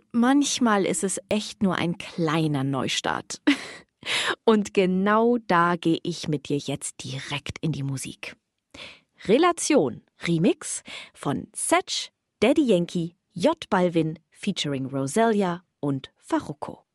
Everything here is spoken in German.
manchmal ist es echt nur ein kleiner Neustart. Und genau da gehe ich mit dir jetzt direkt in die Musik. Relation Remix von Setch, Daddy Yankee, J Balvin featuring Rosalia und Farruko.